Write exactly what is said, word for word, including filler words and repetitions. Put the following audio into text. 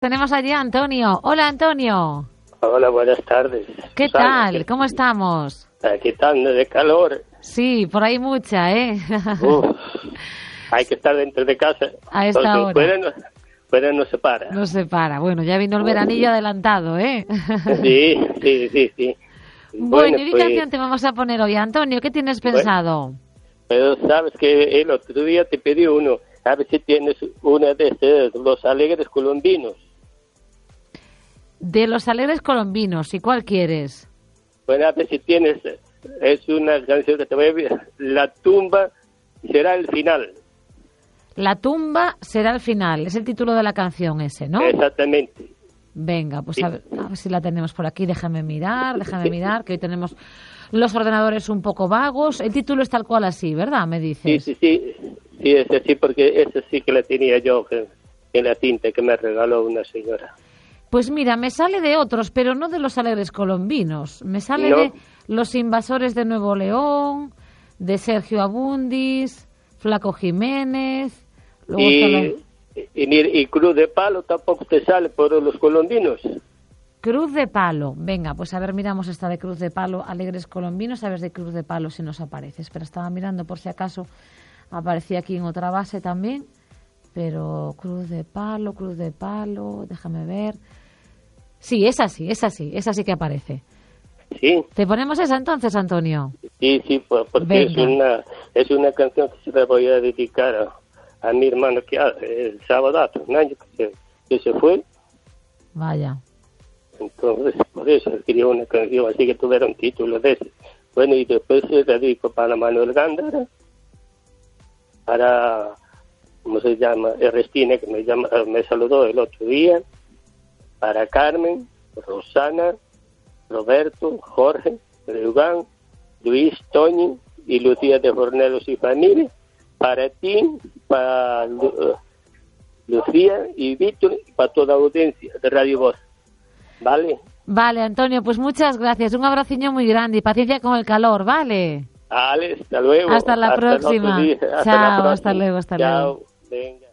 Tenemos allí a Antonio. Hola, Antonio. Hola, buenas tardes. ¿Qué Susana, tal? ¿Cómo estamos? Aquí están de calor. Sí, por ahí mucha, ¿eh? Uf, hay que estar dentro de casa. A esta Porque hora. Fuera no, fuera no se para. No se para. Bueno, ya vino el veranillo adelantado, ¿eh? Sí, sí, sí, sí. Bueno, ¿y qué pues, canción te vamos a poner hoy, Antonio? ¿Qué tienes pensado? Pero sabes que el otro día te pedí uno. A ver si tienes una de estos, Los Alegres Colombinos. De Los Alegres Colombinos. ¿Y cuál quieres? Bueno, a ver si tienes. Es una canción que te voy a ver. La tumba será el final. La tumba será el final. Es el título de la canción ese, ¿no? Exactamente. Venga, pues Sí. a ver, a ver si la tenemos por aquí. Déjame mirar, déjame mirar, que hoy tenemos los ordenadores un poco vagos. El título es tal cual así, ¿verdad? Me Sí, dices. sí, sí. Sí, es así, porque ese sí que la tenía yo que, en la tinta que me regaló una señora. Pues mira, me sale de otros, pero no de Los Alegres Colombinos. Me sale ¿No? de Los Invasores de Nuevo León, de Sergio Abundis, Flaco Jiménez. Luego está la- Y, y, y Cruz de Palo tampoco te sale por los colombinos. Cruz de Palo. Venga, pues a ver, miramos esta de Cruz de Palo, Alegres Colombinos, a ver de Cruz de Palo si nos aparece. Espera, estaba mirando por si acaso aparecía aquí en otra base también. Pero Cruz de Palo, Cruz de Palo, déjame ver. Sí, es así, es así, es así que aparece. Sí, ¿Te ponemos esa entonces, Antonio? sí, sí, por- porque es Venga. una, es una canción que se la voy a dedicar a, a mi hermano que hace el sábado, un año que se, que se fue. Vaya. Entonces, por eso quería una canción así que tuviera un título de ese. Bueno, y después se dedico para Manuel Gándara, para, ¿cómo se llama? Ernestina, que me, llama, me saludó el otro día, para Carmen, Rosana, Roberto, Jorge, Leugán, Luis, Toñi y Lucía de Fornelos y familia, para ti, para Lu- Lucía y Víctor, y para toda la audiencia de Radio Voz. ¿Vale? Vale, Antonio, pues muchas gracias. Un abraciño muy grande y paciencia con el calor, ¿vale? Ale, hasta luego. Hasta la el otro próxima. día. Hasta Chao, la próxima. hasta luego, hasta Chao. luego. Venga.